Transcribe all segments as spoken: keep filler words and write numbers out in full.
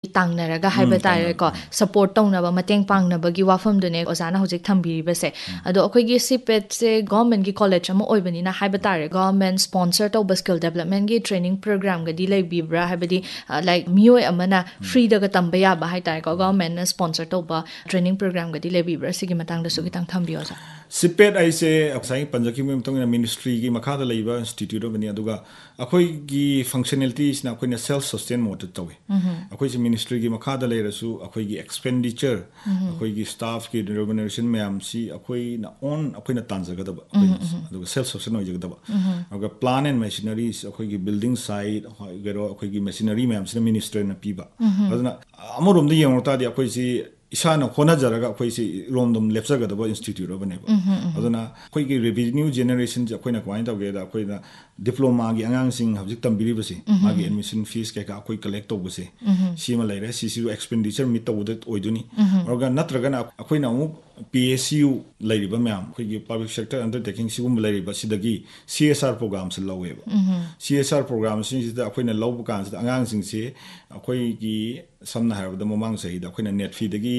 ꯇꯥꯡꯅꯔꯒ ꯍꯥꯏꯕ ꯇꯥꯔꯦꯀꯣ ꯁꯄꯣꯔꯠ ꯇꯧꯅꯕ ꯃꯇꯦꯡ ꯄꯥꯡꯅꯕꯒꯤ ꯋꯥꯐꯝꯗꯨꯅꯦ ꯑꯣꯖꯥꯅ ꯍꯧꯖꯤꯛ ꯊꯝꯕꯤꯔꯤꯕꯁꯦ ꯑꯗꯣ ꯑꯩꯈꯣꯏꯒꯤ ꯁꯤꯄꯦꯠꯁꯦ ꯒꯣꯔꯃꯦꯟꯒꯤ ꯀꯣꯂꯦꯖ ꯑꯃ ꯑꯣꯏꯕꯅꯤꯅ ꯍꯥꯏꯕ ꯇꯥꯔꯦ ꯒꯣꯔꯃꯦꯟ ꯁ꯭ꯄꯣꯟꯁꯔ ꯇꯧꯕ ꯁ꯭ꯀꯤꯜ ꯗꯦꯕꯂꯞꯃꯦꯟꯒꯤ ꯇ꯭ꯔꯦꯅꯤꯡ ꯄ꯭ꯔꯣꯒ꯭ꯔꯥꯝꯒꯗꯤ ꯂꯩꯕꯤꯕ꯭ꯔꯥ ꯍꯥꯏꯕꯗꯤ ꯂꯥꯏꯛ ꯃꯤꯑꯣꯏ ꯑꯃꯅ ꯐ꯭ꯔꯤꯗꯒ ꯇꯝꯕ ꯌꯥꯕ ꯍꯥꯏꯇꯥꯔꯦꯀꯣ ꯒꯣꯔꯃꯦꯟꯅ ꯁ꯭ꯄꯣꯟꯁꯔ ꯇꯧꯕ ꯇ꯭ꯔꯦꯅꯤꯡ ꯄ꯭ꯔꯣꯒ꯭ꯔꯥꯝꯒꯗꯤ ꯂꯩꯕꯤꯕ꯭ꯔꯥ ꯁꯤꯒꯤ ꯃꯇꯥꯡꯗꯁꯨ ꯈꯤꯇꯪ ꯊꯝꯕꯤꯌꯣ ꯑꯣꯖꯥ ꯁꯤꯄꯦꯠ ꯑꯩꯁꯦ ꯉꯁꯥꯏ ꯄꯟꯖꯈꯤꯕ ꯃꯇꯨꯡ ꯏꯟꯅ ꯃꯤꯅꯤꯁꯇ꯭ꯔꯤꯒꯤ ꯃꯈꯥꯗ ꯂꯩꯕ ꯏꯟꯁꯇꯤꯇ꯭ꯌꯨꯠ ꯑꯃꯅꯤ ꯑꯗꯨꯒ ꯑꯩꯈꯣꯏꯒꯤ ꯐꯪꯁꯅꯦꯂꯤꯇꯤꯁꯤꯅ ꯑꯩꯈꯣꯏꯅ ꯁꯦꯜꯐ ꯁꯁꯇꯦꯟ ꯃꯣꯗꯇ ꯇꯧꯋꯤ ꯑꯩꯈꯣꯏꯁꯦ ꯃꯤꯅꯤꯁꯇ꯭ꯔꯤꯒꯤ ꯃꯈꯥꯗ ꯂꯩꯔꯁꯨ ꯑꯩꯈꯣꯏꯒꯤ ꯑꯦꯛꯁꯄꯦꯟꯗꯤꯆꯔ ꯑꯩꯈꯣꯏꯒꯤ ꯁ꯭ꯇꯥꯐꯀꯤ ꯔꯤꯃꯨꯅꯔꯦꯁꯟ ꯃꯌꯥꯝꯁꯤ ꯑꯩꯈꯣꯏꯅ ꯑꯣꯟ ꯑꯩꯈꯣꯏꯅ ꯇꯥꯟꯖꯒꯗꯕ ꯑꯩꯈꯣꯏꯅ ꯑꯗꯨꯒ ꯁꯦꯜꯐ ꯁꯁꯇꯦꯟ ꯑꯣꯏꯖꯒꯗꯕ ꯑꯗꯨꯒ ꯄ꯭ꯂꯥꯟ ꯑꯦꯟ ꯃꯦꯁꯤꯅꯔꯤꯁ ꯑꯩꯈꯣꯏꯒꯤ ꯕꯤꯜꯗꯤꯡ ꯁꯥꯏꯠ ꯑꯣꯏꯒꯦꯔꯣ ꯑꯩꯈꯣꯏꯒꯤ ꯃꯦꯁꯤꯅꯔꯤ ꯃꯌꯥꯝꯁꯤꯅ ꯃꯤꯅꯤꯁꯇꯔꯅ ꯄꯤꯕ ꯑꯗꯨꯅ ꯑꯃꯔꯣꯝꯗ ꯌꯦꯡꯉꯨ ꯇꯥꯔꯗꯤ ꯑꯩꯈꯣꯏꯁꯤ ꯏꯁꯥꯅ ꯍꯣꯠꯅꯖꯔꯒ ꯑꯩꯈꯣꯏꯁꯤ ꯔꯣꯝꯗꯝ ꯂꯦꯞꯆꯒꯗꯕ ꯏꯟꯁꯇꯤꯇ꯭ꯌꯨꯠ ꯑꯃꯅꯦꯕ ꯑꯗꯨꯅ ꯑꯩꯈꯣꯏꯒꯤ ꯔꯦꯚꯤꯅ꯭ꯌꯨ ꯖꯦꯅꯔꯦꯁꯟꯁꯦ ꯑꯩꯈꯣꯏꯅ ꯀꯃꯥꯏꯅ ꯇꯧꯒꯦꯗ ꯑꯩꯈꯣꯏꯅ ꯗꯤꯄ꯭ꯂꯣꯃꯥꯒꯤ ꯑꯉꯥꯡꯁꯤꯡ ꯍꯧꯖꯤꯛ ꯇꯝꯕꯤꯔꯤꯕꯁꯤ ꯃꯥꯒꯤ ꯑꯦꯗꯃꯤꯁꯟ ꯐꯤꯁ ꯀꯩꯀꯥ ꯑꯩꯈꯣꯏ ꯀꯂꯦꯛ ꯇꯧꯕꯁꯦ ꯁꯤꯃ ꯂꯩꯔꯦ ꯁꯤꯁꯤꯁꯨ ꯑꯦꯛꯁꯄꯦꯟꯗꯤꯆꯔ ꯃꯤꯠ ꯇꯧꯕꯗ ꯑꯣꯏꯗꯣꯏꯅꯤ ꯑꯗꯨꯒ ꯅꯠꯇ꯭ꯔꯒꯅ ꯑꯩꯈꯣꯏꯅ ꯑꯃꯨꯛ ꯄꯤ ꯑꯦꯁ ꯌꯨ ꯂꯩꯔꯤꯕ ꯃꯌꯥꯝ ꯑꯩꯈꯣꯏꯒꯤ ꯄꯥꯕ꯭ꯂꯤꯛ ꯁꯦꯛꯇꯔ ꯑꯟꯗꯔꯇꯦꯀꯤꯡ ꯁꯤꯒꯨꯝꯕ ꯂꯩꯔꯤꯕ ꯁꯤꯗꯒꯤ ꯁꯤ ꯑꯦꯁ ꯑꯥꯔ ꯄ꯭ꯔꯣꯒ꯭ꯔꯥꯝꯁꯤ ꯂꯧꯋꯦꯕ ꯁꯤ ꯑꯦꯁ ꯑꯥꯔ ꯄ꯭ꯔꯣꯒ꯭ꯔꯥꯝꯁꯤꯡꯁꯤꯗ ꯑꯩꯈꯣꯏꯅ ꯂꯧꯕ ꯀꯥꯟꯁꯤꯗ ꯑꯉꯥꯡꯁꯤꯡꯁꯤ ꯑꯩꯈꯣꯏꯒꯤ ꯁꯝꯅ ꯍꯥꯏꯔꯕꯗ ꯃꯃꯥꯡ ꯆꯍꯤꯗ ꯑꯩꯈꯣꯏꯅ ꯅꯦꯠ ꯐꯤꯗꯒꯤ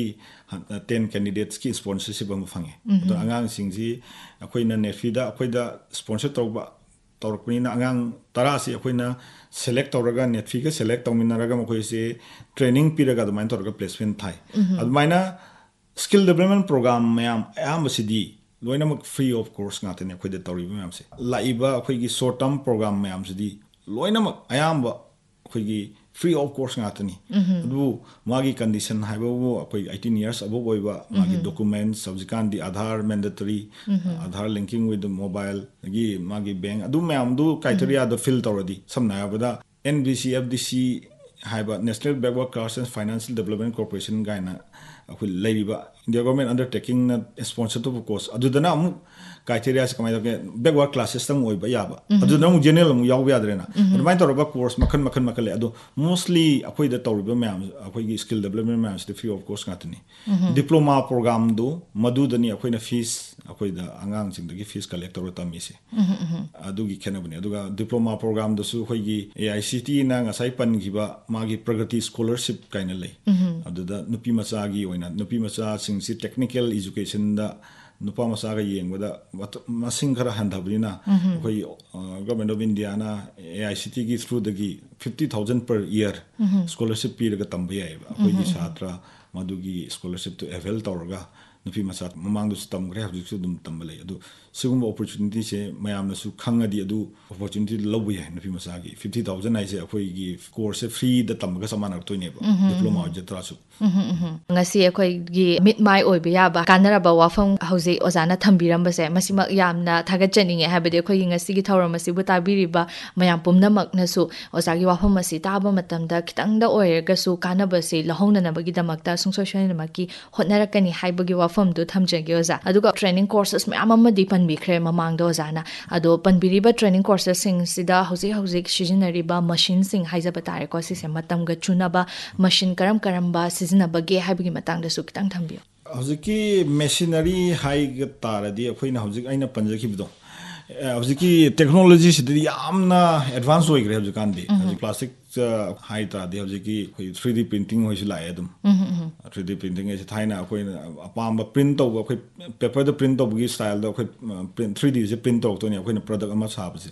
ꯇꯦꯟ ꯀꯦꯟꯗꯤꯗꯦꯠꯁꯀꯤ ꯁ꯭ꯄꯣꯟꯁꯔꯁꯤꯞ ꯑꯃ ꯐꯪꯉꯦ ꯑꯗꯣ ꯑꯉꯥꯡꯁꯤꯡꯁꯤ ꯑꯩꯈꯣꯏꯅ ꯅꯦꯠ ꯐꯤꯗ ꯑꯩꯈꯣꯏꯗ ꯁ꯭ꯄꯣꯟꯁꯔ ꯇꯧꯕ ꯇꯧꯔꯛꯄꯅꯤꯅ ꯑꯉꯥꯡ ꯇꯔꯥꯁꯤ ꯑꯩꯈꯣꯏꯅ ꯁꯦꯂꯦꯛ ꯇꯧꯔꯒ ꯅꯦꯠ ꯐꯤꯒ ꯁꯦꯂꯦꯛ ꯇꯧꯃꯤꯟꯅꯔꯒ ꯃꯈꯣꯏꯁꯦ ꯇ꯭ꯔꯦꯅꯤꯡ ꯄꯤꯔꯒ ꯑꯗꯨꯃꯥꯏꯅ ꯇꯧꯔꯒ ꯄ꯭ꯂꯦꯁꯃꯦꯟ ꯊꯥꯏ ꯑꯗꯨꯃꯥꯏꯅ ꯁ꯭ꯀꯤꯜ ꯗꯦꯕꯂꯞꯃꯦꯟ ꯄ꯭ꯔꯣꯒ꯭ꯔꯥꯝ ꯃꯌꯥꯝ ꯑꯌꯥꯝꯕꯁꯤꯗꯤ ꯂꯣꯏꯅꯃꯛ ꯐ꯭ꯔꯤ ꯑꯣꯐ ꯀꯣꯔꯁ ꯉꯥꯛꯇꯅꯤ ꯑꯩꯈꯣꯏꯗ ꯇꯧꯔꯤꯕ ꯃꯌꯥꯝꯁꯦ ꯂꯥꯛꯏꯕ ꯑꯩꯈꯣꯏꯒꯤ ꯁꯣꯔꯠ ꯇꯔꯝ ꯄ꯭ꯔꯣꯒ꯭ꯔꯥꯝ ꯃꯌꯥꯝꯁꯤꯗꯤ ꯂꯣꯏꯅꯃꯛ ꯑꯌꯥꯝꯕ ꯑꯩꯈꯣꯏꯒꯤ ꯐ꯭ꯔꯤ ꯑꯣꯐ ꯀꯣꯔꯁ ꯉꯥꯛꯇꯅꯤ ꯑꯗꯨꯕꯨ ꯃꯥꯒꯤ ꯀꯟꯗꯤꯁꯟ ꯍꯥꯏꯕꯕꯨ ꯑꯩꯈꯣꯏ ꯑꯩꯠꯇꯤꯟ ꯌꯔꯁ ꯑꯕove ꯑꯣꯏꯕ ꯃꯥꯒꯤ ꯗꯣꯀꯨꯃꯦꯟꯠꯁ ꯍꯧꯖꯤꯛꯀꯥꯟꯗꯤ Aadhaar mandatory Aadhaar linking with mobile ꯑꯗꯒꯤ ꯃꯥꯒꯤ ꯕꯦꯡ ꯑꯗꯨ ꯃꯌꯥꯝꯗꯨ ꯀ꯭ꯔꯥꯏꯇꯦꯔꯤꯌꯥꯗꯣ ꯐꯤꯜ ꯇꯧꯔꯗꯤ ꯁꯝꯅ ꯍꯥꯏꯔꯕꯗ and B C F D ꯁꯤ ꯍꯥꯏꯕ national backward class ꯑꯦꯟड financial development corporation ꯀꯥꯏꯅ ꯑꯩꯈꯣꯏ ꯂꯩꯔꯤꯕ ꯏꯟꯗꯤꯌꯥ ꯒꯣꯔꯃꯦꯟ ꯑꯟꯗꯔꯇꯦꯀꯤꯡꯅ ꯁ꯭ꯄꯣꯟꯁꯔ ꯇꯧꯕ ꯀꯣꯔꯁ ꯑꯗꯨꯗꯅ ꯑꯃꯨꯛ ꯀ꯭ꯔꯥꯏꯇꯦꯔꯤꯌꯥꯁꯤ ꯀꯃꯥꯏꯅ ꯇꯧꯒꯦ ꯕꯦꯛꯋꯥꯔꯗ ꯀ꯭ꯂꯥꯁꯦꯁꯇꯪ ꯑꯣꯏꯕ ꯌꯥꯕ ꯑꯗꯨꯗꯅ ꯑꯃꯨꯛ ꯖꯦꯅꯔꯦꯜ ꯑꯃꯨꯛ ꯌꯥꯎꯕ ꯌꯥꯗ꯭ꯔꯦꯅ ꯑꯗꯨꯃꯥꯏꯅ ꯇꯧꯔꯒ ꯀꯣꯔꯁ ꯃꯈꯜ ꯃꯈꯜ ꯃꯈꯜ ꯂꯩ ꯑꯗꯣ ꯃꯣꯁꯂꯤ ꯑꯩꯈꯣꯏꯗ ꯇꯧꯔꯤꯕ ꯃꯌꯥꯝ ꯑꯩꯈꯣꯏꯒꯤ ꯁ꯭ꯀꯤꯜ ꯗꯦꯕꯂꯞꯃꯦꯟ ꯃꯌꯥꯝꯁꯤꯗꯤ ꯐ꯭री ꯑꯣꯐ ꯀꯣꯔꯁ ꯉꯥꯛꯇꯅꯤ ꯗꯤꯄ꯭ꯂꯣꯃꯥ ꯄ꯭ꯔꯣꯒ꯭ꯔꯥꯝꯗꯨ ꯃꯗꯨꯗꯅꯤ ꯑꯩꯈꯣꯏꯅ ꯐꯤꯁ ꯑꯩꯈꯣꯏꯗ ꯑꯉꯥꯡꯁꯤꯡꯗꯒꯤ ꯐꯤꯁ ꯀꯂꯦꯛ ꯇꯧꯔꯒ ꯇꯝꯃꯤꯁꯦ ꯑꯗꯨꯒꯤ ꯈꯦꯠꯅꯕꯅꯤ ꯑꯗꯨꯒ ꯗꯤꯄ꯭ꯂꯣꯃꯥ ꯄ꯭ꯔꯣꯒ꯭ꯔꯥꯝꯗꯁꯨ ꯑꯩꯈꯣꯏꯒꯤ ꯑꯦ ꯑꯥꯏ ꯁꯤ ꯇꯤꯅ ꯉꯁꯥꯏ ꯄꯟꯈꯤꯕ ꯃꯥꯒꯤ ꯄ꯭ꯔꯒꯇꯤ ꯁ꯭ꯀꯣꯂꯔꯁꯤꯞ ꯀꯥꯏꯅ ꯂꯩ ꯑꯗꯨꯗ ꯅꯨꯄꯤ ꯃꯆꯥꯒꯤ ꯑꯣꯏꯅ ꯅꯨꯄꯤ ꯃꯆꯥꯁꯤꯡꯁꯤ ꯇꯦꯛꯅꯤꯀꯦꯜ ꯏꯖꯨꯀꯦꯁꯟꯗ ꯅꯨꯄꯥ ꯃꯆꯥꯒ ꯌꯦꯡꯕꯗ ꯃꯁꯤꯡ ꯈꯔ ꯍꯟꯊꯕꯅꯤꯅ ꯑꯩꯈꯣꯏ government of Indian A I C ꯇꯤꯒꯤ ꯊ꯭ꯔꯨꯗꯒꯤ fifty thousand per year scholarship ꯄꯤꯔꯒ ꯇꯝꯕ ꯌꯥꯏꯑꯕ ꯑꯩꯈꯣꯏꯒꯤ ꯁꯥꯇ꯭ꯔ ꯃꯗꯨꯒꯤ ꯁ꯭ꯀꯣꯂꯔꯁꯤꯞꯇꯨ ꯑꯦꯚꯦꯜ ꯇꯧꯔꯒ ꯅꯨꯄꯤ ꯃꯆꯥ ꯃꯃꯥꯡꯗꯁꯨ ꯇꯝꯈ꯭ꯔꯦ ꯍꯧꯖꯤꯛꯁꯨ ꯑꯗꯨꯝ ꯇꯝꯕ ꯂꯩ ꯑꯗꯨ ꯁꯤꯒꯨꯝꯕ ꯑꯣꯄꯣꯔꯆꯨꯅꯤꯇꯤꯁꯦ ꯃꯌꯥꯝꯅꯁꯨ ꯈꯪꯉꯗꯤ ꯑꯗꯨ ꯑꯣꯄꯣꯔꯆꯨꯅꯤꯇꯤ ꯂꯧꯕ ꯌꯥꯏ ꯅꯨꯄꯤ ꯃꯆꯥꯒꯤ ꯐꯤꯐꯇꯤ ꯊꯥꯎꯖꯟ ꯍꯥꯏꯁꯦ ꯑꯩꯈꯣꯏꯒꯤ ꯀꯣꯔꯁꯁꯦ ꯐ꯭ꯔꯤꯗ ꯇꯝꯕꯒ ꯆꯞ ꯃꯥꯟꯅꯔꯛꯇꯣꯏꯅꯦꯕ ꯗꯤꯄ꯭ꯂꯣꯃꯥ ꯑꯣꯏꯖꯗ꯭ꯔꯁꯨ ꯉꯁꯤ ꯑꯩꯈꯣꯏꯒꯤ ꯃꯤꯠꯃꯥꯏ ꯑꯣꯏꯕ ꯌꯥꯕ ꯀꯥꯟꯅꯔꯕ ꯋꯥꯐꯝ ꯍꯧꯖꯤꯛ ꯑꯣꯖꯥꯅ ꯊꯝꯕꯤꯔꯝꯕꯁꯦ ꯃꯁꯤꯃꯛ ꯌꯥꯝꯅ ꯊꯥꯒꯠꯆꯅꯤꯡꯉꯦ ꯍꯥꯏꯕꯗꯤ ꯑꯩꯈꯣꯏꯒꯤ ꯉꯁꯤꯒꯤ ꯊꯧꯔꯝ ꯑꯁꯤꯕꯨ ꯇꯥꯕꯤꯔꯤꯕ ꯃꯌꯥꯝ ꯄꯨꯝꯅꯃꯛꯅꯁꯨ ꯑꯣꯖꯥꯒꯤ ꯋꯥꯐꯝ ꯑꯁꯤ ꯇꯥꯕ ꯃꯇꯝꯗ ꯈꯤꯇꯪꯗ ꯑꯣꯏꯔꯒꯁꯨ ꯀꯥꯟꯅꯕꯁꯤ ꯂꯧꯍꯧꯅꯅꯕꯒꯤꯗꯃꯛꯇ ꯁꯨꯡꯁꯣꯏ ꯁꯣꯏꯗꯅꯃꯛꯀꯤ ꯍꯣꯠꯅꯔꯛꯀꯅꯤ ꯍꯥꯏꯕꯒꯤ ꯋꯥꯐꯝꯗꯨ ꯊꯝꯖꯒꯦ ꯑꯣꯖꯥ ꯑꯗꯨꯒ ꯇ꯭ꯔꯦꯅꯤꯡ ꯀꯣꯔꯁꯦꯁ ꯃꯌꯥꯝ ꯑꯃꯗꯤ ꯄꯟꯕꯤꯈ꯭ꯔꯦ ꯃꯃꯥꯡꯗ ꯑꯣꯖꯥꯅ ꯑꯗꯣ ꯄꯟꯕꯤꯔꯤꯕ ꯇ꯭ꯔꯦꯅꯤꯡ ꯀꯣꯔꯁꯦꯁꯁꯤꯡꯁꯤꯗ ꯍꯧꯖꯤꯛ ꯍꯧꯖꯤꯛ ꯁꯤꯖꯤꯟꯅꯔꯤꯕ ꯃꯁꯤꯟꯁꯤꯡ ꯍꯥꯏꯖꯕ ꯇꯥꯔꯦꯀꯣ ꯁꯤꯁꯦ ꯃꯇꯝꯒ ꯆꯨꯅꯕ ꯃꯁꯤꯟ ꯀꯔꯝ ꯀꯔꯝꯕ ꯁꯤꯖꯤꯟꯅꯕꯒꯦ ꯍꯥꯏꯕꯒꯤ ꯃꯇꯥꯡꯗꯁꯨ ꯈꯤꯇꯪ ꯊꯝꯕꯤꯌꯨ ꯍꯧꯖꯤꯛꯀꯤ ꯃꯦꯁꯤꯅꯔꯤ ꯍꯥꯏꯒ ꯇꯥꯔꯗꯤ ꯑꯩꯈꯣꯏꯅ ꯍꯧꯖꯤꯛ ꯑꯩꯅ ꯄꯟꯖꯈꯤꯕꯗꯣ ꯍꯧꯖꯤꯛꯀꯤ ꯇꯦꯛꯅꯣꯂꯣꯖꯤꯁꯤꯗꯗꯤ ꯌꯥꯝꯅ ꯑꯦꯗꯚꯥꯟꯁ ꯑꯣꯏꯈ꯭ꯔꯦ ꯍꯧꯖꯤꯛꯀꯥꯟꯗꯤ ꯍꯧꯖꯤꯛ ꯄ꯭ꯂꯥꯁꯇꯤꯛ ꯍꯥꯏ ꯇꯥꯔꯗꯤ ꯍꯧꯖꯤꯛꯀꯤ ꯑꯩꯈꯣꯏ ꯊ꯭ꯔꯤ ꯗꯤ ꯄ꯭ꯔꯤꯟꯇꯤꯡ ꯍꯣꯏꯁꯨ ꯂꯥꯛꯑꯦ ꯑꯗꯨꯝ ꯊ꯭ꯔꯤ ꯗꯤ ꯄ꯭ꯔꯤꯟꯇꯤꯡ ꯍꯥꯏꯁꯦ ꯊꯥꯏꯅ ꯑꯩꯈꯣꯏꯅ ꯑꯄꯥꯝꯕ ꯄ꯭ꯔꯤꯟ ꯇꯧꯕ ꯑꯩꯈꯣꯏ ꯄꯦꯄꯔꯗ ꯄ꯭ꯔꯤꯟ ꯇꯧꯕꯒꯤ ꯁ꯭ꯇꯥꯏꯜꯗ ꯑꯩꯈꯣꯏ ꯊ꯭ꯔꯤ ꯗꯤꯁꯦ ꯄ꯭ꯔꯤꯟ ꯇꯧꯔꯛꯇꯣꯏꯅꯦ ꯑꯩꯈꯣꯏꯅ ꯄ꯭ꯔꯗꯛ ꯑꯃ ꯁꯥꯕꯁꯦ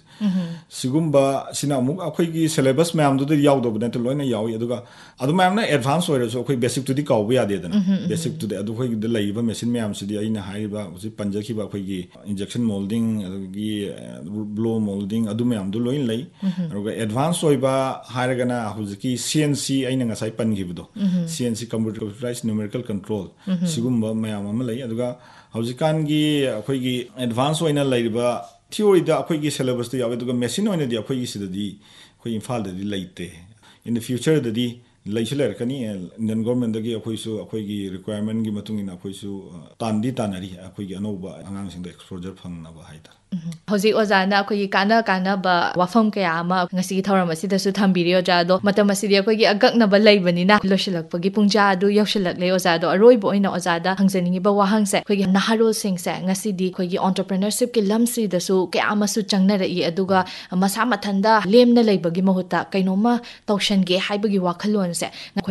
ꯁꯤꯒꯨꯝꯕ ꯁꯤꯅ ꯑꯃꯨꯛ ꯑꯩꯈꯣꯏꯒꯤ ꯁꯦꯂꯦꯕꯁ ꯃꯌꯥꯝꯗꯨꯗ ꯌꯥꯎꯗꯕ ꯅꯠꯇꯦ ꯂꯣꯏꯅ ꯌꯥꯎꯏ ꯑꯗꯨꯒ ꯑꯗꯨꯃꯥꯏꯅ ꯑꯦꯗꯚꯥꯟꯁ ꯑꯣꯏꯔꯁꯨ ꯑꯩꯈꯣꯏ ꯕꯦꯁꯤꯛꯇꯨꯗꯤ ꯀꯥꯎꯕ ꯌꯥꯗꯦꯗꯅ ꯕꯦꯁꯤꯛꯇꯨꯗꯤ ꯑꯗꯨ ꯑꯩꯈꯣꯏꯒꯤꯗ ꯂꯩꯔꯤꯕ ꯃꯦꯁꯤꯟ ꯃꯌꯥꯝꯁꯤꯗꯤ ꯑꯩꯅ ꯍꯥꯏꯔꯤꯕ ꯍꯧꯖꯤꯛ ꯄꯟꯖꯈꯤꯕ ꯑꯩꯈꯣꯏꯒꯤ ꯏꯟꯖꯦꯛꯁꯟ ꯃꯣꯜꯗꯤꯡ ꯑꯗꯒꯤ ꯕ꯭ꯂꯣ ꯃꯣꯜꯗꯤꯡ ꯑꯗꯨ ꯃꯌꯥꯝꯗꯨ ꯂꯣꯏꯅ ꯂꯩ ꯑꯗꯨꯒ ꯑꯦꯗꯚꯥꯟꯁ ꯑꯣꯏꯕ ꯍꯥꯏꯔꯒꯅ ꯍꯧꯖꯤꯛꯀꯤ ꯁꯤ ꯑꯦꯟ ꯁꯤ ꯑꯩꯅ ꯉꯁꯥꯏ ꯄꯟꯈꯤꯕꯗꯣ ꯁꯤ ꯑꯦꯟ ꯁꯤ ꯀꯝꯄ꯭ꯌꯨꯇꯔꯥꯏꯖ ꯅ꯭ꯌꯨꯃꯦꯔꯤꯀꯦꯜ ꯀꯟꯇ꯭ꯔꯣꯜ ꯁꯤꯒꯨꯝꯕ ꯃꯌꯥꯝ ꯑꯃ ꯂꯩ ꯑꯗꯨꯒ ꯍꯧꯖꯤꯛꯀꯥꯟꯒꯤ ꯑꯩꯈꯣꯏꯒꯤ ꯑꯦꯗꯚꯥꯟꯁ ꯑꯣꯏꯅ ꯂꯩꯔꯤꯕ ꯊꯤꯑꯣꯔꯤꯗ ꯑꯩꯈꯣꯏꯒꯤ ꯁꯦꯂꯦꯕꯁꯇ ꯌꯥꯎꯋꯦ ꯑꯗꯨꯒ ꯃꯦꯁꯤꯟ ꯑꯣꯏꯅꯗꯤ ꯑꯩꯈꯣꯏꯒꯤ ꯁꯤꯗꯗꯤ ꯑꯩꯈꯣꯏ ꯏꯝꯐꯥꯜꯗꯗꯤ ꯂꯩꯇꯦ ꯏꯟ ꯗ ꯐ꯭ꯌꯨꯆꯔꯗꯗꯤ ꯂꯩꯁꯨ ꯂꯩꯔꯛꯀꯅꯤ ꯏꯟꯗꯤꯌꯟ ꯒꯣꯔꯃꯦꯟꯗꯒꯤ ꯑꯩꯈꯣꯏꯁꯨ ꯑꯩꯈꯣꯏꯒꯤ ꯔꯤꯀ꯭ꯋꯥꯏꯔꯃꯦꯟꯒꯤ ꯃꯇꯨꯡ ꯏꯟꯅ ꯑꯩꯈꯣꯏꯁꯨ ꯇꯥꯟꯗꯤ ꯇꯥꯟꯅꯔꯤ ꯑꯩꯈꯣꯏꯒꯤ ꯑꯅꯧꯕ ꯑꯉꯥꯡꯁꯤꯡꯗ ꯑꯦꯛꯁꯄꯣꯖꯔ ꯐꯪꯅꯕ ꯍꯥꯏꯇꯥꯔꯦ ꯍꯧꯖꯤꯛ ꯑꯣꯖꯥꯅ ꯑꯩꯈꯣꯏꯒꯤ ꯀꯥꯟꯅ ꯀꯥꯟꯅꯕ ꯋꯥꯐꯝ ꯀꯌꯥ ꯑꯃ ꯉꯁꯤꯒꯤ ꯊꯧꯔꯝ ꯑꯁꯤꯗꯁꯨ ꯊꯝꯕꯤꯔꯤ ꯑꯣꯖꯥ ꯑꯗꯣ ꯃꯇꯝ ꯑꯁꯤꯗꯤ ꯑꯩꯈꯣꯏꯒꯤ ꯑꯀꯛꯅꯕ ꯂꯩꯕꯅꯤꯅ ꯂꯣꯏꯁꯤꯜꯂꯛꯄꯒꯤ ꯄꯨꯡꯖꯥ ꯑꯗꯨ ꯌꯧꯁꯤꯜꯂꯛꯂꯦ ꯑꯣꯖꯥ ꯑꯗꯣ ꯑꯔꯣꯏꯕ ꯑꯣꯏꯅ ꯑꯣꯖꯥꯗ ꯍꯪꯖꯅꯤꯡꯉꯤꯕ ꯋꯥꯍꯪꯁꯦ ꯑꯩꯈꯣꯏꯒꯤ ꯅꯍꯥꯔꯣꯜꯁꯤꯡꯁꯦ ꯉꯁꯤꯗꯤ ꯑꯩꯈꯣꯏꯒꯤ ꯑꯣꯟꯇꯔꯄ꯭ꯔꯦꯅꯔꯁꯤꯞꯀꯤ ꯂꯝꯁꯤꯗꯁꯨ ꯀꯌా ꯑꯃꯁꯨ ꯆꯪꯅꯔꯛꯏ ꯑꯗꯨꯒ ꯃꯁꯥ ꯃꯊꯟꯇ ꯂꯦꯝꯅ ꯂꯩꯕꯒꯤ ꯃꯍꯨꯠꯇ ꯀꯩꯅꯣꯝꯃ ꯇꯧꯁꯟꯒꯦ ꯍꯥꯏꯕꯒꯤ ꯋꯥꯈꯜꯂꯣꯟꯁꯦ ꯑꯩꯈꯣꯏꯅ ꯈꯜꯂꯛꯄ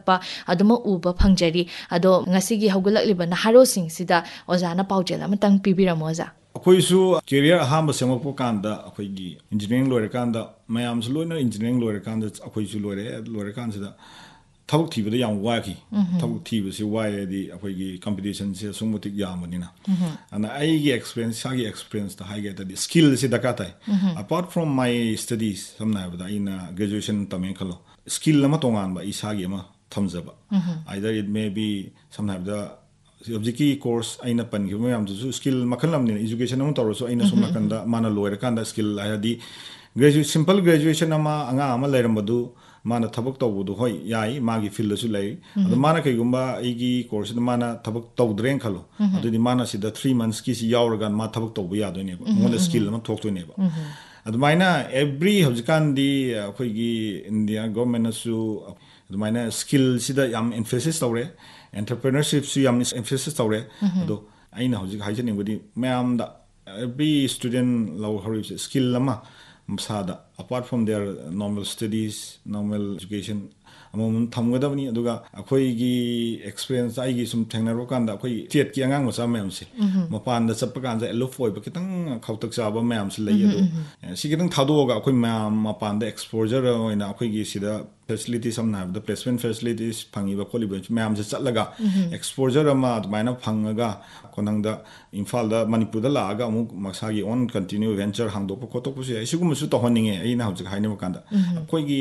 ꯆꯥꯎꯈꯠꯂꯛꯄ ꯑꯗꯨꯃ ꯎꯕ ꯐꯪꯖꯔꯤ ꯑꯗꯣ ꯉꯁꯤꯒꯤ ꯍꯧꯒꯠꯂꯛꯂꯤꯕ ꯅꯍꯥꯔꯣꯜꯁꯤꯡꯁꯤꯗ ꯑꯣꯖꯥꯅ ꯄꯥꯎꯖꯦꯜ ꯑꯃꯇꯪ ꯄꯤꯕꯤꯔꯝꯃꯣ ꯑꯣꯖꯥ ꯑꯩꯈꯣꯏꯁꯨ ꯀꯦꯔꯤꯌꯔ ꯑꯍꯥꯟꯕ ꯁꯦꯝꯃꯛꯄ ꯀꯥꯟꯗ ꯑꯩꯈꯣꯏꯒꯤ ꯏꯟꯖꯤꯅꯤꯌꯥꯔꯤꯡ ꯂꯣꯏꯔꯀꯥꯟꯗ ꯃꯌꯥꯝꯁꯨ ꯂꯣꯏꯅ ꯏꯟꯖꯤꯅꯤꯌꯥꯔꯤꯡ ꯂꯣꯏꯔꯀꯥꯟꯗ ꯑꯩꯈꯣꯏꯁꯨ ꯂꯣꯏꯔꯦ ꯂꯣꯏꯔꯀꯥꯟꯁꯤꯗ ꯊꯕꯛ ꯊꯤꯕꯗ ꯌꯥꯝ ꯋꯥꯈꯤ ꯊꯕꯛ ꯊꯤꯕꯁꯤ ꯋꯥꯏ ꯍꯥꯏꯗꯤ ꯑꯩꯈꯣꯏꯒꯤ ꯀꯝꯄꯤꯇꯤꯁꯟꯁꯦ ꯑꯁꯨꯛ ꯃꯇꯤꯛ ꯌꯥꯝꯕꯅꯤꯅ ꯑꯗꯨꯅ ꯑꯩꯒꯤ ꯑꯦꯛꯁꯄꯤꯔꯤꯌꯦꯟꯁ ꯏꯁꯥꯒꯤ ꯑꯦꯛꯁꯄꯤꯔꯤꯌꯦꯟꯁꯇ ꯍꯥꯏꯒꯦ ꯍꯥꯏꯔꯗꯤ ꯁ꯭ꯀꯤꯜꯁꯤ ꯗꯔꯀꯥꯔ ꯇꯥꯏ ꯑꯄꯥꯔꯠ ꯐ꯭ꯔꯣꯝ ꯃꯥꯏ ꯁ꯭ꯇꯗꯤꯁ ꯁꯝꯅ ꯍꯥꯏꯔꯕꯗ ꯑꯩꯅ ꯒ꯭ꯔꯦꯖꯨꯑꯦꯁꯟ ꯇꯝꯃꯦ ꯈꯜꯂꯣ ꯁ꯭ꯀꯤꯜ ꯑꯃ ꯇꯣꯉꯥꯟꯕ ꯏꯁꯥꯒꯤ ꯑꯃ ꯊꯝꯖꯕ ꯑꯥꯏꯗꯔ ꯏꯠ ꯃꯦ ꯕꯤ ꯁꯝꯅ ꯍꯥꯏꯔꯕꯗ ꯍꯧꯖꯤꯛꯀꯤ ꯀꯣꯔꯁ ꯑꯩꯅ ꯄꯟꯈꯤꯕ ꯃꯌꯥꯝꯗꯨꯁꯨ ꯁ꯭ꯀꯤꯜ ꯃꯈꯜ ꯑꯃꯅꯤꯅ ꯏꯖꯨꯀꯦꯁꯟ ꯑꯃ ꯇꯧꯔꯁꯨ ꯑꯩꯅ ꯁꯣꯝ ꯅꯥꯀꯟꯗ ꯃꯥꯅ ꯂꯣꯏꯔꯀꯥꯟꯗ ꯁ꯭ꯀꯤꯜ ꯍꯥꯏꯔꯗꯤ ꯒ꯭ꯔꯦꯖꯨꯑꯦꯠ ꯁꯤꯝꯄꯜ ꯒ꯭ꯔꯦꯖꯨꯑꯦꯁꯟ ꯑꯃ ꯑꯉꯥꯡ ꯑꯃ ꯂꯩꯔꯝꯕꯗꯨ ꯃꯥꯅ ꯊꯕꯛ ꯇꯧꯕꯗꯨ ꯍꯣꯏ ꯌꯥꯏ ꯃꯥꯒꯤ ꯐꯤꯜꯗꯁꯨ ꯂꯩ ꯑꯗꯣ ꯃꯥꯅ ꯀꯩꯒꯨꯝꯕ ꯑꯩꯒꯤ ꯀꯣꯔꯁꯁꯤꯗ ꯃꯥꯅ ꯊꯕꯛ ꯇꯧꯗ꯭ꯔꯦꯅ ꯈꯜꯂꯣ ꯑꯗꯨꯗꯤ ꯃꯥꯅ ꯁꯤꯗ ꯊ꯭ꯔꯤ ꯃꯟꯁꯀꯤꯁꯤ ꯌꯥꯎꯔꯒ ꯃꯥ ꯊꯕꯛ ꯇꯧꯕ ꯌꯥꯗꯣꯏꯅꯦꯕ ꯃꯉꯣꯟꯗ ꯁ꯭ꯀꯤꯜ ꯑꯃ ꯊꯣꯛꯇꯣꯏꯅꯦꯕ ꯑꯗꯨꯃꯥꯏꯅ ꯑꯦꯕ꯭ꯔꯤ ꯍꯧꯖꯤꯛꯀꯥꯟꯗꯤ ꯑꯩꯈꯣꯏꯒꯤ ꯏꯟꯗꯤꯌꯥ ꯒꯣꯔꯃꯦꯟꯅꯁꯨ ꯑꯗꯨꯃꯥꯏꯅ ꯁ꯭ꯀꯤꯜꯁꯤꯗ ꯌꯥꯝ ꯑꯦꯝꯐꯦꯁꯤꯁ ꯇꯧꯔꯦ ꯑꯦꯟꯇꯔꯄ꯭ꯔꯦꯅꯔꯁꯤꯞꯁꯨ ꯌꯥꯝ ꯑꯦꯝꯐꯦꯁꯤꯁ ꯇꯧꯔꯦ ꯑꯗꯣ ꯑꯩꯅ ꯍꯧꯖꯤꯛ ꯍꯥꯏꯖꯅꯤꯡꯕꯗꯤ ꯃꯌꯥꯝꯗ ꯑꯦꯕ꯭ꯔꯤ ꯁ꯭ꯇꯨꯗꯦꯟ ꯂꯧꯍꯧꯔꯤꯕꯁꯦ ꯁ꯭ꯀꯤꯜ ꯑꯃ ꯃꯁꯥꯗ apart from dear normal studies normal education ꯑꯃꯃꯝ ꯊꯝꯒꯗꯕꯅꯤ ꯑꯗꯨꯒ ꯑꯩꯈꯣꯏꯒꯤ ꯑꯦꯛꯁꯄꯤꯔꯤꯌꯦꯟꯁ ꯑꯩꯒꯤ ꯁꯨꯝ ꯊꯦꯡꯅꯔꯨꯕ ꯀꯥꯟꯗ ꯑꯩꯈꯣꯏ ꯁ꯭ꯇꯦꯠꯀꯤ ꯑꯉꯥꯡ ꯃꯆꯥ ꯃꯌꯥꯝꯁꯦ ꯃꯄꯥꯟꯗ ꯆꯠꯄ ꯀꯥꯟꯗ ꯑꯦꯂꯨꯐ ꯑꯣꯏꯕ ꯈꯤꯇꯪ ꯈꯧꯇꯛ ꯆꯥꯕ ꯃꯌꯥꯝꯁꯨ ꯂꯩ ꯑꯗꯣ ꯁꯤ ꯈꯤꯇꯪ ꯊꯥꯗꯣꯛꯑꯒ ꯑꯩꯈꯣꯏ ꯃꯌꯥꯝ ꯃꯄꯥꯟꯗ ꯑꯦꯛꯁꯄꯣꯖꯔ ꯑꯣꯏꯅ ꯑꯩꯈꯣꯏꯒꯤ ꯁꯤꯗ ꯐꯦꯁꯤꯂꯤꯇꯤ ꯁꯝꯅ ꯍꯥꯏꯔꯕꯗ ꯄ꯭ꯂꯦꯁꯃꯦꯟ ꯐꯦꯁꯤꯂꯤꯇꯤꯁ ꯐꯪꯉꯤꯕ ꯈꯣꯠꯂꯤꯕ ꯃꯌꯥꯝꯁꯦ ꯆꯠꯂꯒ ꯑꯦꯛꯁꯄꯣꯖꯔ ꯑꯃ ꯑꯗꯨꯃꯥꯏꯅ ꯐꯪꯉꯒ ꯈꯨꯡꯒꯪꯗ ꯏꯝꯐꯥꯜꯗ ꯃꯅꯤꯄꯨꯔꯗ ꯂꯥꯛꯑꯒ ꯑꯃꯨꯛ ꯃꯁꯥꯒꯤ ꯑꯣꯟ ꯀꯟꯇꯤꯅ꯭ꯌꯨ ꯚꯦꯟꯆꯔ ꯍꯥꯡꯗꯣꯛꯄ ꯈꯣꯠꯇꯣꯛꯄꯁꯨ ꯌꯥꯏ ꯁꯤꯒꯨꯝꯕꯁꯨ ꯇꯧꯍꯟꯅꯤꯡꯉꯦ ꯑꯩꯅ ꯍꯧꯖꯤꯛ ꯍꯥꯏꯅꯕ ꯀꯥꯟꯗ ꯑꯩꯈꯣꯏꯒꯤ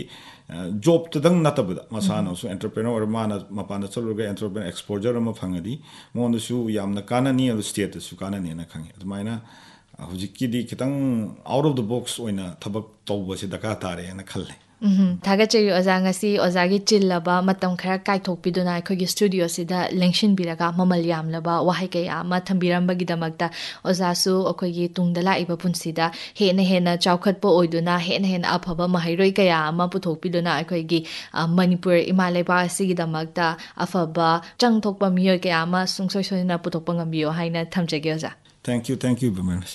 ꯖꯣꯕꯇꯗꯪ ꯅꯠꯇꯕꯗ ꯃꯁꯥꯅꯁꯨ ꯑꯦꯟꯇꯔꯄ꯭ꯔꯦꯅꯔ ꯑꯣꯏꯔ ꯃꯥꯅ ꯃꯄꯥꯟꯗ ꯆꯠꯂꯨꯔꯒ ꯑꯦꯟꯇꯔꯄ꯭ꯔꯦꯅꯔ ꯑꯦꯛꯁꯄꯣꯖꯔ ꯑꯃ ꯐꯪꯉꯗꯤ ꯃꯉꯣꯟꯗꯁꯨ ꯌꯥꯝꯅ ꯀꯥꯟꯅꯅꯤ ꯑꯗꯨ ꯁ꯭ꯇꯦꯠꯇꯁꯨ ꯀꯥꯟꯅꯅꯤꯅ ꯈꯪꯉꯤ ꯑꯗꯨꯃꯥꯏꯅ ꯍꯧꯖꯤꯛꯀꯤꯗꯤ ꯈꯤꯇꯪ ꯑꯥꯎꯠ ꯑꯣꯐ ꯗ ꯕꯣꯛꯁ ꯑꯣꯏꯅ ꯊꯕꯛ ꯇꯧꯕꯁꯦ ꯗꯔꯀꯥꯔ ꯇꯥꯔꯦꯅ ꯈꯜꯂꯦ ꯊꯥꯒꯠꯆꯔꯤ ꯑꯣꯖꯥ ꯉꯁꯤ ꯑꯣꯖꯥꯒꯤ ꯆꯤꯜꯂꯕ ꯃꯇꯝ ꯈꯔ ꯀꯥꯏꯊꯣꯛꯄꯤꯗꯨꯅ ꯑꯩꯈꯣꯏꯒꯤ ꯁ꯭ꯇꯨꯗꯤꯑꯣꯁꯤꯗ ꯂꯦꯡꯁꯤꯟꯕꯤꯔꯒ ꯃꯃꯜ ꯌꯥꯝꯂꯕ ꯋꯥꯍꯩ ꯀꯌꯥ ꯑꯃ ꯊꯝꯕꯤꯔꯝꯕꯒꯤꯗꯃꯛꯇ ꯑꯣꯖꯥꯁꯨ ꯑꯩꯈꯣꯏꯒꯤ ꯇꯨꯡꯗ ꯂꯥꯛꯏꯕ ꯄꯨꯟꯁꯤꯗ ꯍꯦꯟꯅ ꯍꯦꯟꯅ ꯆꯥꯎꯈꯠꯄ ꯑꯣꯏꯗꯨꯅ ꯍꯦꯟꯅ ꯍꯦꯟꯅ ꯑꯐꯕ ꯃꯍꯩꯔꯣꯏ ꯀꯌꯥ ꯑꯃ ꯄꯨꯊꯣꯛꯄꯤꯗꯨꯅ ꯑꯩꯈꯣꯏꯒꯤ ꯃꯅꯤꯄꯨꯔ ꯏꯃꯥ ꯂꯩꯕꯥꯛ ꯑꯁꯤꯒꯤꯗꯃꯛꯇ ꯑꯐꯕ ꯆꯪꯊꯣꯛꯄ ꯃꯤꯑꯣꯏ ꯀꯌꯥ ꯑꯃ ꯁꯨꯡꯁꯣꯏ ꯁꯣꯏꯗꯅ ꯄꯨꯊꯣꯛꯄ ꯉꯝꯕꯤꯌꯣ ꯍꯥꯏꯅ ꯊꯝꯖꯒꯦ ꯑꯣꯖꯥ ꯊꯦꯡꯛ ꯌꯨ ꯊꯦꯡꯛ ꯌꯨ ꯕꯤꯃꯔꯁ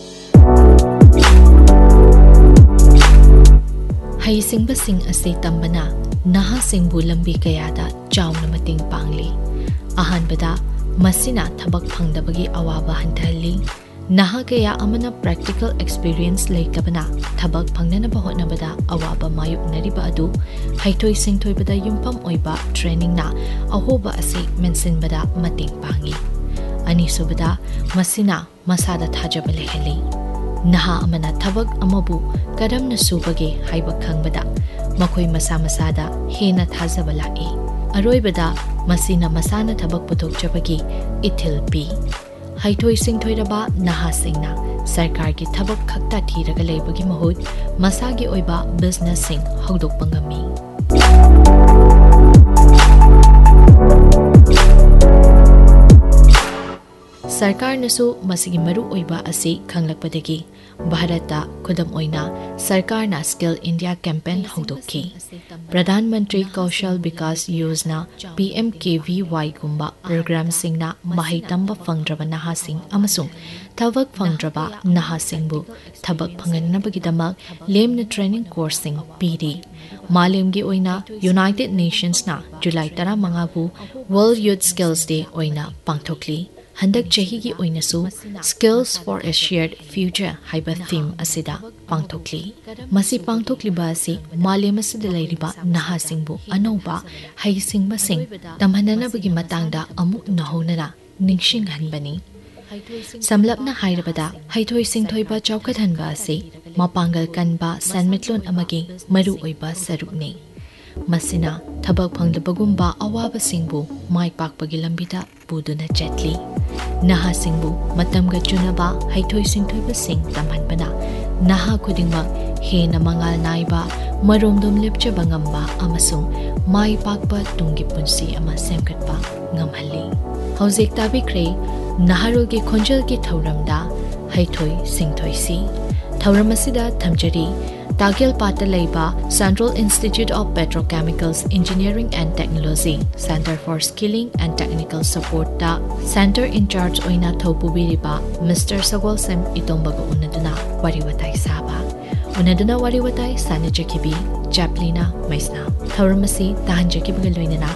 ꯍꯩꯁꯤꯡꯕꯁꯤꯡ ꯑꯁꯤ ꯇꯝꯕꯅ ꯅꯍꯥꯁꯤꯡꯕꯨ ꯂꯝꯕꯤ ꯀꯌꯥꯗ ꯆꯥꯎꯅ ꯃꯇꯦꯡ ꯄꯥꯡꯂꯤ ꯑꯍꯥꯟꯕꯗ ꯃꯁꯤꯅ ꯊꯕꯛ ꯐꯪꯗꯕꯒꯤ ꯑꯋꯥꯕ ꯍꯟꯊꯍꯜꯂꯤ ꯅꯍꯥ ꯀꯌꯥ ꯑꯃꯅ ꯄ꯭ꯔꯦꯛꯇꯤꯀꯦꯜ ꯑꯦꯛꯁꯄꯤꯔꯤꯌꯦꯟꯁ ꯂꯩꯇꯕꯅ ꯊꯕꯛ ꯐꯪꯅꯅꯕ ꯍꯣꯠꯅꯕꯗ ꯑꯋꯥꯕ ꯃꯥꯌꯣꯛꯅꯔꯤꯕ ꯑꯗꯨ ꯍꯩꯊꯣꯏ ꯁꯤꯡꯊꯣꯏꯕꯗ ꯌꯨꯝꯐꯝ ꯑꯣꯏꯕ ꯇ꯭ꯔꯦꯅꯤꯡꯅ ꯑꯍꯣꯕ ꯑꯁꯤ ꯃꯦꯟꯁꯤꯟꯕꯗ ꯃꯇꯦꯡ ꯄꯥꯡꯉꯤ ꯑꯅꯤꯁꯨꯕꯗ ꯃꯁꯤꯅ ꯃꯁꯥꯗ ꯊꯥꯖꯕ ꯂꯩꯍꯜꯂꯤ ꯅꯍꯥ ꯑꯃꯅ ꯊꯕꯛ ꯑꯃꯕꯨ ꯀꯔꯝꯅ ꯁꯨꯕꯒꯦ ꯍꯥꯏꯕ ꯈꯪꯕꯗ ꯃꯈꯣꯏ ꯃꯁꯥ ꯃꯁꯥꯗ ꯍꯦꯟꯅ ꯊꯥꯖꯕ ꯂꯥꯛꯏ ꯑꯔꯣꯏꯕꯗ ꯃꯁꯤꯅ ꯃꯁꯥꯅ ꯊꯕꯛ ꯄꯨꯊꯣꯛꯆꯕꯒꯤ ꯏꯊꯤꯜ ꯄꯤ ꯍꯩꯊꯣꯏ ꯁꯤꯡꯊꯣꯏꯔꯕ ꯅꯍꯥꯁꯤꯡꯅ ꯁꯔꯀꯥꯔꯒꯤ ꯊꯕꯛ ꯈꯛꯇ ꯊꯤꯔꯒ ꯂꯩꯕꯒꯤ ꯃꯍꯨꯠ ꯃꯁꯥꯒꯤ ꯑꯣꯏꯕ ꯕꯤꯖꯤꯅꯦꯁꯁꯤꯡ ꯍꯧꯗꯣꯛꯄ ꯉꯝꯃꯤ ꯁꯔꯀꯥꯔꯅꯁꯨ ꯃꯁꯤꯒꯤ ꯃꯔꯨꯑꯣꯏꯕ ꯑꯁꯤ ꯈꯪꯂꯛꯄꯗꯒꯤ ꯚꯥꯔꯠꯇ ꯈꯨꯗꯝ ꯑꯣꯏꯅ ꯁꯔꯀꯥꯔꯅ ꯁ꯭ꯀꯤꯜ ꯏꯟꯗꯤꯌꯥ ꯀꯦꯝꯄꯦꯟ ꯍꯧꯗꯣꯛꯈꯤ ꯄ꯭ꯔꯙꯥꯟ ꯃꯟꯇ꯭ꯔꯤ ꯀꯧꯁꯜ ꯕꯤꯀꯥꯁ ꯌꯣꯖꯅꯥ ꯄꯤ ꯑꯦꯝ ꯀꯦ ꯚꯤ ꯋꯥꯏꯒꯨꯝꯕ ꯄ꯭ꯔꯣꯒ꯭ꯔꯥꯝꯁꯤꯡꯅ ꯃꯍꯩ ꯇꯝꯕ ꯐꯪꯗ꯭ꯔꯕ ꯅꯍꯥꯁꯤꯡ ꯑꯃꯁꯨꯡ ꯊꯕꯛ ꯐꯪꯗ꯭ꯔꯕ ꯅꯍꯥꯁꯤꯡꯕꯨ ꯊꯕꯛ ꯐꯪꯍꯟꯅꯕꯒꯤꯗꯃꯛ ꯂꯦꯝꯅ ꯇ꯭ꯔꯦꯅꯤꯡ ꯀꯣꯔꯁꯁꯤꯡ ꯄꯤꯔꯤ ꯃꯥꯂꯦꯝꯒꯤ ꯑꯣꯏꯅ United ꯅꯦꯁꯟꯁꯅ July ꯇꯔꯥꯃꯉꯥꯕꯨ world youth skills ꯗꯦ ꯑꯣꯏꯅ ꯄꯥꯡꯊꯣꯛꯂꯤ ꯍꯟꯗꯛ ꯆꯍꯤꯒꯤ ꯑꯣꯏꯅꯁꯨ ꯁ꯭ꯀꯤꯜꯁ ꯐꯣꯔ ꯑꯦ ꯁꯤꯌꯔꯗ ꯐ꯭ꯌꯨꯆꯔ ꯍꯥꯏꯕ ꯊꯤꯝ ꯑꯁꯤꯗ ꯄꯥꯡꯊꯣꯛꯂꯤ ꯃꯁꯤ ꯄꯥꯡꯊꯣꯛꯂꯤꯕ ꯑꯁꯤ ꯃꯥꯂꯦꯝ ꯑꯁꯤꯗ ꯂꯩꯔꯤꯕ ꯅꯍꯥꯁꯤꯡꯕꯨ ꯑꯅꯧꯕ ꯍꯩꯁꯤꯡꯕꯁꯤꯡ ꯇꯝꯍꯟꯅꯅꯕꯒꯤ ꯃꯇꯥꯡꯗ ꯑꯃꯨꯛ ꯅꯧꯍꯧꯅꯅ ꯅꯤꯡꯁꯤꯡꯍꯟꯕꯅꯤ ꯁꯝꯂꯞꯅ ꯍꯥꯏꯔꯕꯗ ꯍꯩꯊꯣꯏ ꯁꯤꯡꯊꯣꯏꯕ ꯆꯥꯎꯈꯠꯍꯟꯕ ꯑꯁꯤ ꯃꯄꯥꯡꯒꯜ ꯀꯟꯕ ꯁꯦꯟꯃꯤꯠꯂꯣꯟ ꯑꯃꯒꯤ ꯃꯔꯨꯑꯣꯏꯕ ꯁꯔꯨꯛꯅꯤ ꯃꯁꯤꯅ ꯊꯕꯛ ꯐꯪꯗꯕꯒꯨꯝꯕ ꯑꯋꯥꯕꯁꯤꯡꯕꯨ ꯃꯥꯏ ꯄꯥꯛꯄꯒꯤ ꯂꯝꯕꯤꯗ ꯄꯨꯗꯨꯅ ꯆꯠꯂꯤ ꯅꯍꯥꯁꯤꯡꯕꯨ ꯃꯇꯝꯒ ꯆꯨꯅꯕ ꯍꯩꯊꯣꯏ ꯁꯤꯡꯊꯣꯏꯕꯁꯤꯡ ꯇꯝꯍꯟꯕꯅ ꯅꯍꯥ ꯈꯨꯗꯤꯡꯃꯛ ꯍꯦꯟꯅ ꯃꯉꯥꯜ ꯅꯥꯏꯕ ꯃꯔꯣꯝꯗꯣꯝ ꯂꯦꯞꯆꯕ ꯉꯝꯕ ꯑꯃꯁꯨꯡ ꯃꯥꯏ ꯄꯥꯛꯄ ꯇꯨꯡꯒꯤ ꯄꯨꯟꯁꯤ ꯑꯃ ꯁꯦꯝꯒꯠꯄ ꯉꯝꯍꯜꯂꯤ ꯍꯧꯖꯤꯛ ꯇꯥꯕꯤꯈ꯭ꯔꯦ ꯅꯍꯥꯔꯣꯜꯒꯤ ꯈꯣꯟꯖꯦꯜꯒꯤ ꯊꯧꯔꯝꯗ ꯍꯩꯊꯣꯏ ꯁꯤꯡꯊꯣꯏꯁꯤ ꯊꯧꯔꯝ ꯑꯁꯤꯗ ꯊꯝꯖꯔꯤ ꯇꯥꯒꯦꯜꯄꯥꯠꯇ ꯂꯩꯕ central institute of petrochemicals engineering ꯑꯦꯟड technology centre four ꯁ꯭ꯀꯤꯂꯤꯡ ꯑꯦꯟड technical ꯁꯄꯣꯔꯠꯇ centre in-charge ꯑꯣꯏꯅ ꯊꯧ ꯄꯨꯕꯤꯔꯤꯕ ꯃꯤꯁꯇꯔ ꯁꯒꯣꯜꯁꯦꯝ ꯏꯇꯣꯝꯕꯒ ꯎꯅꯗꯨꯅ ꯋꯥꯔꯤ ꯋꯥꯇꯥꯏ ꯁꯥꯕ ꯎꯅꯗꯨꯅ ꯋꯥꯔꯤ ꯋꯥꯇꯥꯏ ꯁꯥꯅꯖꯈꯤꯕꯤ ꯆꯦꯄ꯭ꯂꯤꯅꯥ ꯃꯩꯁꯅꯥꯝ ꯊꯧꯔꯝ ꯑꯁꯤ ꯇꯥꯍꯟꯖꯈꯤꯕꯒ ꯂꯣꯏꯅꯅ